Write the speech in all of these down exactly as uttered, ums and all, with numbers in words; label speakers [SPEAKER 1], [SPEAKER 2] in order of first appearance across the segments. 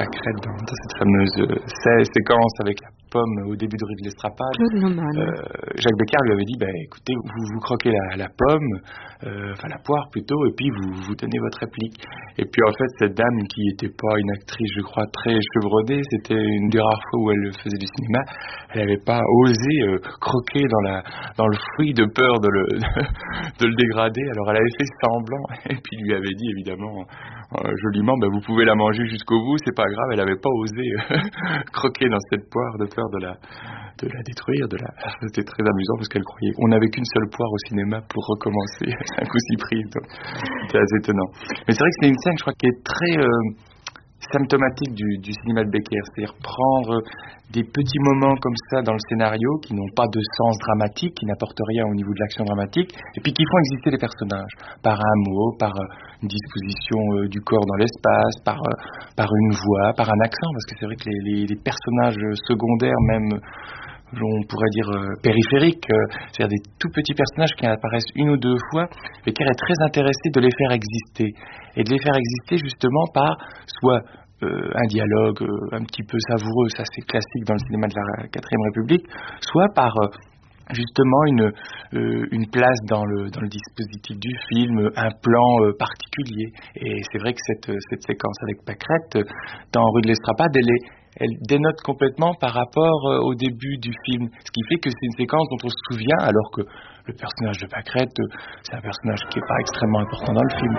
[SPEAKER 1] Pâquerette dans, dans cette fameuse euh, séquence avec la pomme au début de Rue de l'Estrapade.
[SPEAKER 2] Claude Naumann.
[SPEAKER 1] Euh, Jacques Becker lui avait dit, bah, écoutez, vous, vous croquez la, la pomme, euh, enfin la poire plutôt, et puis vous, vous tenez votre réplique. Et puis en fait, cette dame qui n'était pas une actrice, je crois, très chevronnée, c'était une des rares fois où elle faisait du cinéma, elle n'avait pas osé euh, croquer dans, la, dans le fruit de peur de le, de le dégrader. Alors elle avait fait semblant, et puis lui avait dit évidemment euh, joliment, bah, vous pouvez la manger jusqu'au bout, c'est pas grave. Elle n'avait pas osé euh, croquer dans cette poire de peur de la, de la détruire. De la... C'était très amusant parce qu'elle croyait. On n'avait qu'une seule poire au cinéma pour recommencer un coup si pris. Donc c'était assez étonnant. Mais c'est vrai que c'est une scène, je crois, qui est très euh, symptomatique du, du cinéma de Becker, c'est-à-dire prendre des petits moments comme ça dans le scénario qui n'ont pas de sens dramatique, qui n'apportent rien au niveau de l'action dramatique, et puis qui font exister les personnages, par un mot, par une disposition euh, du corps dans l'espace, par, euh, par une voix, par un accent, parce que c'est vrai que les, les, les personnages secondaires, même on pourrait dire euh, périphériques, euh, c'est-à-dire des tout petits personnages qui apparaissent une ou deux fois, Becker est très intéressé de les faire exister, et de les faire exister justement par soit euh, un dialogue euh, un petit peu savoureux, ça c'est classique dans le cinéma de la quatrième République, soit par euh, justement une, euh, une place dans le, dans le dispositif du film, un plan euh, particulier. Et c'est vrai que cette, cette séquence avec Pâquerette, dans Rue de l'Estrapade, elle est elle dénote complètement par rapport euh, au début du film, ce qui fait que c'est une séquence dont on se souvient, alors que le personnage de Pâquerette, euh, c'est un personnage qui n'est pas extrêmement important dans le film.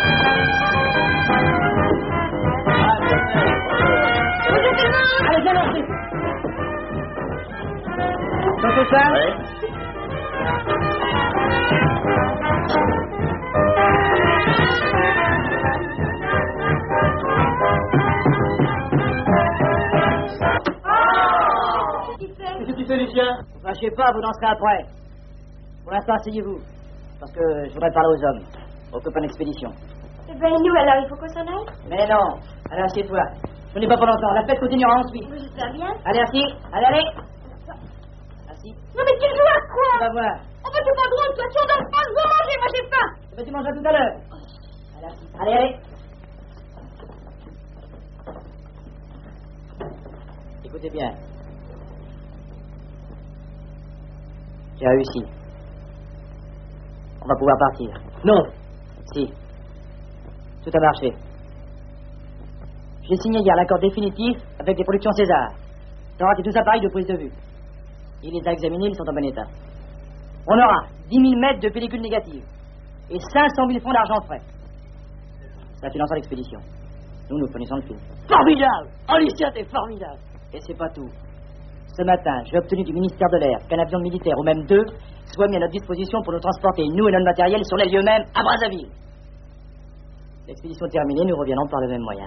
[SPEAKER 3] Allez, viens lancer. Dans tout ça oui. Qu'est-ce que tu fais, Lucien? Bah, je sais pas, vous danserez après. Pour l'instant, asseyez-vous. Parce que je voudrais parler aux hommes, aux copains d'expédition.
[SPEAKER 4] Eh ben, nous, alors, il faut qu'on s'en aille?
[SPEAKER 3] Mais non. Allez, assieds-toi. Je n'ai pas pour longtemps. La fête continuera ensuite.
[SPEAKER 4] Je sais bien.
[SPEAKER 3] Allez, assis. Allez, allez. Assis.
[SPEAKER 4] Non, mais tu joues à quoi?
[SPEAKER 3] On va voir.
[SPEAKER 4] Oh, ben, c'est pas drôle, toi. Si on donne pas, je veux manger. Moi, j'ai faim.
[SPEAKER 3] Eh ben, tu mangeras tout à l'heure. Allez, assis. Allez, allez. Écoutez bien. J'ai réussi. On va pouvoir partir. Non. Si. Tout a marché. J'ai signé hier l'accord définitif avec les productions César. T'auras raté tous appareils de prise de vue. Il les a examinés, ils sont en bon état. On aura dix mille mètres de pellicule négative et cinq cent mille francs d'argent frais. Ça financera l'expédition. Nous, nous fournissons le film. Formidable! Oh, Lucien, t'es formidable! Et c'est pas tout. Ce matin, j'ai obtenu du ministère de l'Air qu'un avion militaire, ou même deux, soit mis à notre disposition pour nous transporter, nous et notre matériel, sur les lieux mêmes, à Brazzaville. L'expédition terminée, nous reviendrons par le même moyen.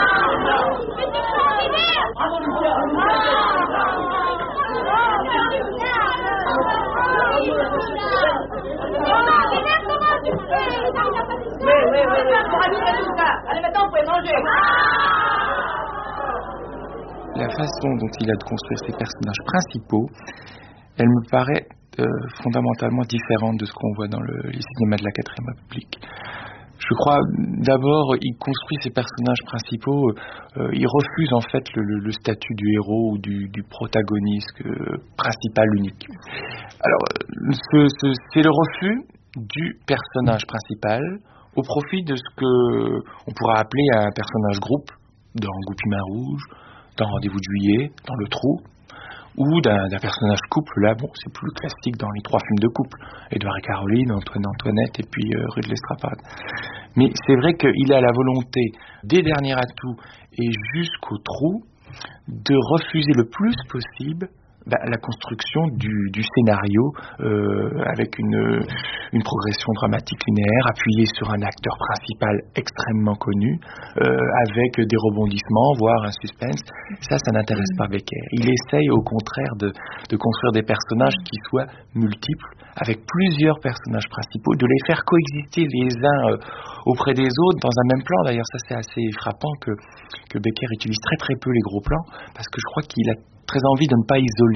[SPEAKER 3] Oui, oui, oui, oui. Pour amuser tout ça. Allez, maintenant, vous pouvez manger.
[SPEAKER 1] La façon dont il a de construire ses personnages principaux, elle me paraît euh, fondamentalement différente de ce qu'on voit dans le, les cinémas de la quatrième République. Je crois, d'abord, il construit ses personnages principaux, euh, il refuse en fait le, le, le statut du héros ou du, du protagoniste euh, principal unique. Alors, ce, ce, c'est le refus du personnage principal au profit de ce que on pourra appeler un personnage groupe, dans Goupil-Main Rouge, dans Rendez-vous de juillet, dans Le Trou, ou d'un, d'un personnage couple. Là, bon, c'est plus classique dans les trois films de couple, Édouard et Caroline, Antoine et Antoinette, et puis euh, Rue de l'Estrapade. Mais c'est vrai qu'il a la volonté, des derniers atouts et jusqu'au Trou, de refuser le plus possible bah, la construction du, du scénario euh, avec une, une progression dramatique linéaire appuyée sur un acteur principal extrêmement connu, euh, avec des rebondissements, voire un suspense. Ça, ça n'intéresse pas Becker. Il essaye au contraire de, de construire des personnages qui soient multiples, avec plusieurs personnages principaux, de les faire coexister les uns euh, auprès des autres dans un même plan. D'ailleurs, ça c'est assez frappant que, que Becker utilise très très peu les gros plans, parce que je crois qu'il a très envie de ne pas isoler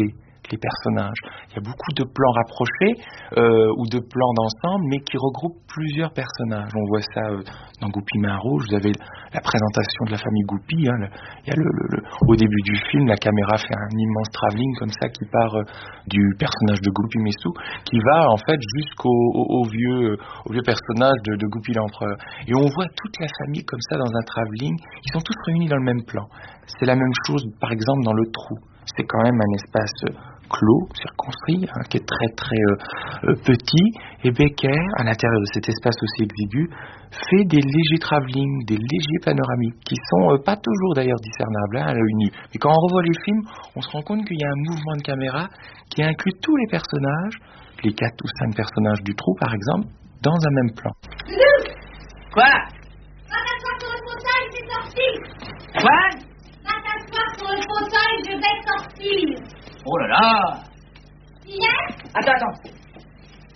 [SPEAKER 1] les personnages. Il y a beaucoup de plans rapprochés euh, ou de plans d'ensemble, mais qui regroupent plusieurs personnages. On voit ça euh, dans Goupy Main Rouge. Vous avez la présentation de la famille Goupy. Hein, le, il y a le, le, le, au début du film, la caméra fait un immense travelling comme ça qui part euh, du personnage de Goupy Messou, qui va en fait jusqu'au au, au vieux, au vieux personnage de, de Goupy l'Empereur. Et on voit toute la famille comme ça dans un travelling. Ils sont tous réunis dans le même plan. C'est la même chose, par exemple, dans Le Trou. C'est quand même un espace clos, circonscrit, hein, qui est très très euh, euh, petit. Et Becker, à l'intérieur de cet espace aussi exigu, fait des légers travelling, des légers panoramiques, qui sont euh, pas toujours d'ailleurs discernables hein, à l'œil nu. Mais quand on revoit les films, on se rend compte qu'il y a un mouvement de caméra qui inclut tous les personnages, les quatre ou cinq personnages du Trou par exemple, dans un même plan.
[SPEAKER 2] Quoi?
[SPEAKER 4] Va t'asseoir sur le fauteuil, c'est sorti.
[SPEAKER 2] Quoi?
[SPEAKER 4] Va t'asseoir sur le fauteuil, je vais sortir.
[SPEAKER 2] Oh là là!
[SPEAKER 4] Hier?
[SPEAKER 2] Attends, attends.